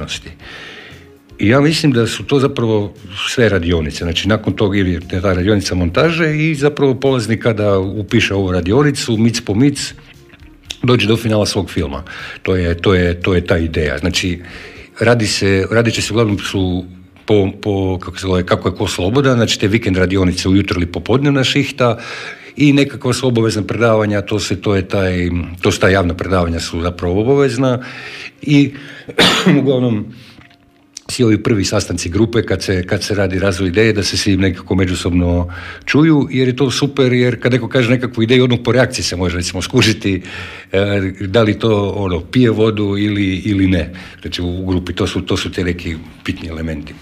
umjetnosti. I ja mislim da su to zapravo sve radionice. Znači, nakon toga ili ta radionica montaže i zapravo polaznik kada upiše ovu radionicu, mic po mic, dođe do finala svog filma. To je ta ideja. Znači, radit će se uglavnom su po kako se zove, kako je ko slobodan, znači te vikend radionice ujutro ili popodnevna šihta i nekakva su obavezna predavanja, to su ta javna predavanja su zapravo obavezna i uglavnom svi ovi prvi sastanci grupe kad se radi razvoj ideje da se svi nekako međusobno čuju, jer je to super, jer kad neko kaže nekakvu ideju, odmah po reakciji se može recimo skužiti da li to pije vodu ili ne. Znači u grupi to su te neki bitni elementi.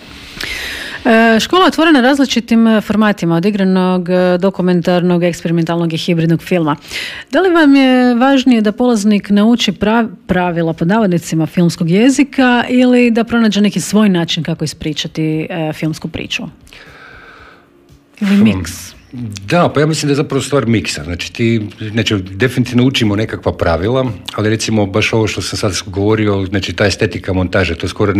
Škola je otvorena različitim formatima, od igranog, dokumentarnog, eksperimentalnog i hibridnog filma. Da li vam je važnije da polaznik nauči pravila pod navodnicima filmskog jezika ili da pronađe neki svoj način kako ispričati filmsku priču? Ili miks? Da, pa ja mislim da je zapravo stvar miksa. Znači, definitivno učimo nekakva pravila, ali recimo baš ovo što sam sad govorio, znači ta estetika montaže, to je skoro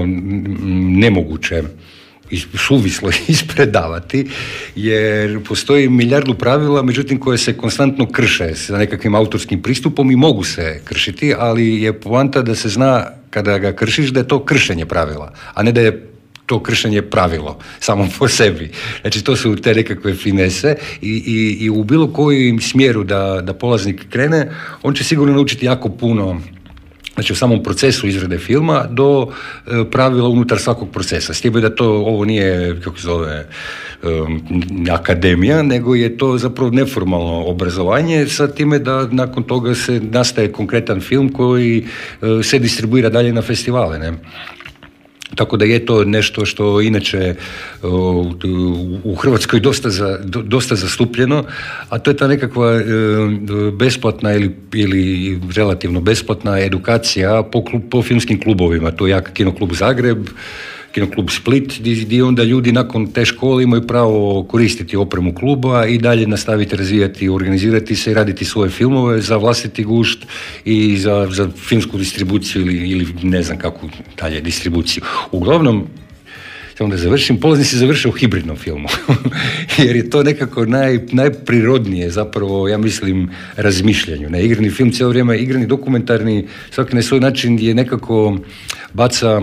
nemoguće suvislo ispredavati, jer postoji milijardu pravila, međutim koje se konstantno krše sa nekakvim autorskim pristupom i mogu se kršiti, ali je poanta da se zna kada ga kršiš da je to kršenje pravila, a ne da je to kršenje pravilo samo po sebi. Znači to su te nekakve finese i u bilo kojem smjeru da polaznik krene, on će sigurno naučiti jako puno. Znači u samom procesu izrade filma do pravila unutar svakog procesa. S time da ovo nije, kako se zove, akademija, nego je to zapravo neformalno obrazovanje sa time da nakon toga se nastaje konkretan film koji se distribuira dalje na festivale, ne? Tako da je to nešto što inače u Hrvatskoj dosta zastupljeno, a to je ta nekakva besplatna ili relativno besplatna edukacija po filmskim klubovima. To je Kinoklub Zagreb, Kinoklub Split, gdje onda ljudi nakon te škole imaju pravo koristiti opremu kluba i dalje nastaviti razvijati, organizirati se i raditi svoje filmove za vlastiti gušt i za filmsku distribuciju ili ne znam kakvu dalje distribuciju. Uglavnom, samo da završim, polaznici završe u hibridnom filmu, jer je to nekako najprirodnije zapravo, ja mislim, razmišljanju. Ne, igrani film cijelo vrijeme, igrani dokumentarni, svaki na svoj način je nekako baca,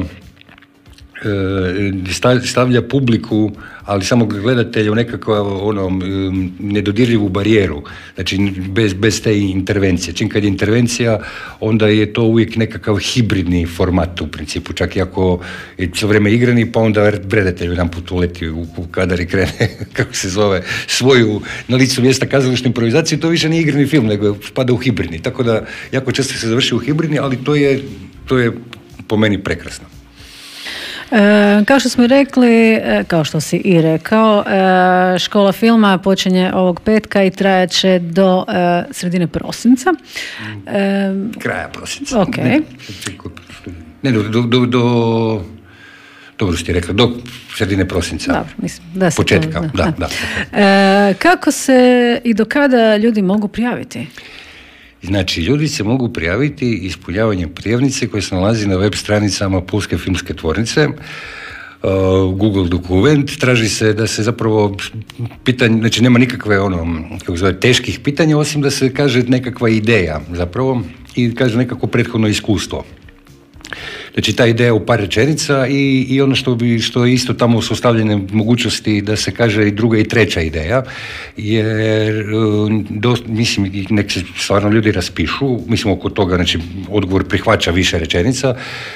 stavlja publiku, ali samo gledatelja u nekakvu nedodirljivu barijeru, znači bez te intervencije. Čim kad je intervencija, onda je to uvijek nekakav hibridni format u principu, čak i ako je cijelo vrijeme igrani, pa onda redatelj jedan put uleti u kadar i krene, kako se zove, svoju na licu mjesta kazališnu improvizaciju, to više nije igrani film, nego spada u hibridni. Tako da jako često se završi u hibridni, ali to je po meni prekrasno. Kao što smo rekli, kao što si i rekao, škola filma počinje ovog petka i trajaće do sredine prosinca. Kraja prosinca. Ok. Ne, dobro ste rekli, do sredine prosinca. Dobro, mislim, da se početka, to, da. Kako se i do kada ljudi mogu prijaviti? Znači, ljudi se mogu prijaviti ispunjavanjem prijavnice koje se nalazi na web stranicama Pulske filmske tvornice, Google dokument, traži se da se zapravo pitanje, znači nema nikakve teških pitanja, osim da se kaže nekakva ideja zapravo i kaže nekako prethodno iskustvo. Znači ta ideja u par rečenica i ono što je isto tamo su ostavljene mogućnosti da se kaže i druga i treća ideja, jer mislim nek se stvarno ljudi raspišu, mislim oko toga, znači odgovor prihvaća više rečenica.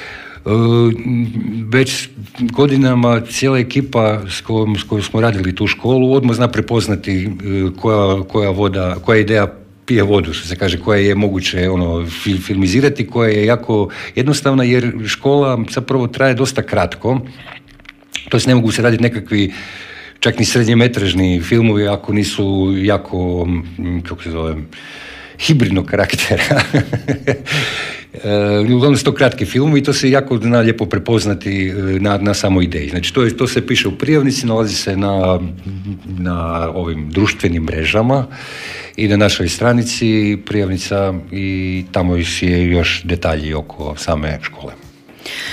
Već godinama cijela ekipa s kojom smo radili tu školu odmah zna prepoznati koja ideja pije vodu, što se kaže, koja je moguće filmizirati, koja je jako jednostavna, jer škola zapravo traje dosta kratko. To ne mogu se raditi nekakvi čak ni srednjemetražni filmovi ako nisu jako, kako se zove, hibridnog karaktera. Uglavnom su to kratki filmovi i to se jako zna lijepo prepoznati na samoj ideji. Znači to se piše u prijavnici, nalazi se na ovim društvenim mrežama i na našoj stranici prijavnica i tamo je još detalji oko same škole.